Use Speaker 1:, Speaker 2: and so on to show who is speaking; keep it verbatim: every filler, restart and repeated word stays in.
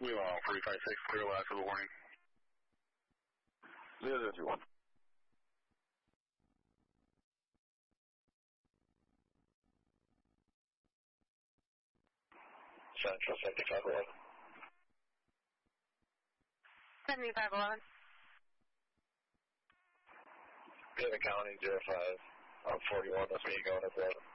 Speaker 1: We all forty-five six, clear last of the warning.
Speaker 2: zero zero two one.
Speaker 3: Central seventy-five eleven.
Speaker 4: seventy-five eleven.
Speaker 3: David County zero five on forty-one, that's me going up there.